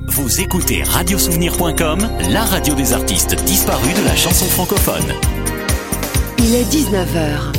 Vous écoutez radiosouvenir.com, la radio des artistes disparus de la chanson francophone. Il est 19h.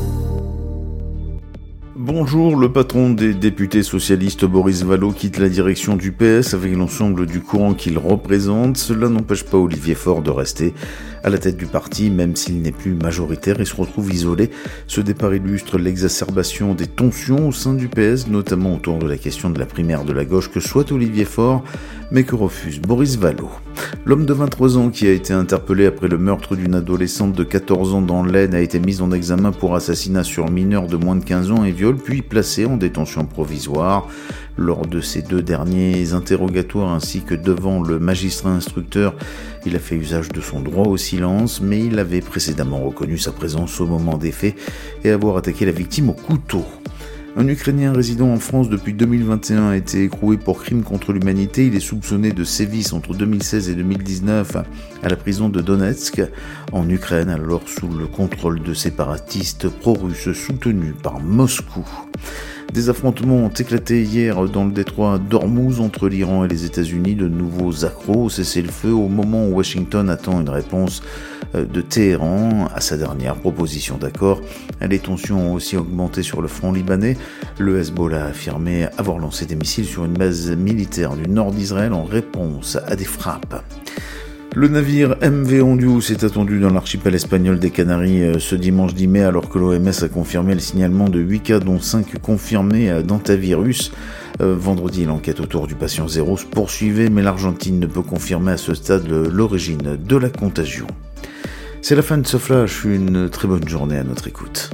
Bonjour, le patron des députés socialistes Boris Vallaud quitte la direction du PS avec l'ensemble du courant qu'il représente. Cela n'empêche pas Olivier Faure de rester à la tête du parti, même s'il n'est plus majoritaire et se retrouve isolé. Ce départ illustre l'exacerbation des tensions au sein du PS, notamment autour de la question de la primaire de la gauche que souhaite Olivier Faure, mais que refuse Boris Vallaud. L'homme de 23 ans qui a été interpellé après le meurtre d'une adolescente de 14 ans dans l'Aisne a été mis en examen pour assassinat sur mineur de moins de 15 ans et viol, puis placé en détention provisoire. Lors de ces deux derniers interrogatoires ainsi que devant le magistrat instructeur, il a fait usage de son droit au silence, mais il avait précédemment reconnu sa présence au moment des faits et avoir attaqué la victime au couteau. Un Ukrainien résidant en France depuis 2021 a été écroué pour crime contre l'humanité. Il est soupçonné de sévices entre 2016 et 2019 à la prison de Donetsk, en Ukraine, alors sous le contrôle de séparatistes pro-russes soutenus par Moscou. Des affrontements ont éclaté hier dans le détroit d'Ormuz entre l'Iran et les États-Unis. De nouveaux accros au cessez-le-feu au moment où Washington attend une réponse de Téhéran à sa dernière proposition d'accord. Les tensions ont aussi augmenté sur le front libanais. Le Hezbollah a affirmé avoir lancé des missiles sur une base militaire du nord d'Israël en réponse à des frappes. Le navire MV Ondius est attendu dans l'archipel espagnol des Canaries ce dimanche 10 mai, alors que l'OMS a confirmé le signalement de 8 cas, dont 5 confirmés d'hantavirus. Vendredi, l'enquête autour du patient zéro se poursuivait, mais l'Argentine ne peut confirmer à ce stade l'origine de la contagion. C'est la fin de ce flash, une très bonne journée à notre écoute.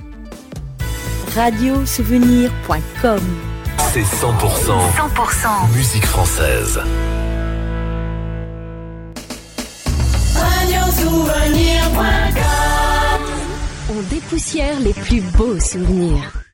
Radiosouvenir.com. C'est 100% musique française. On dépoussière les plus beaux souvenirs.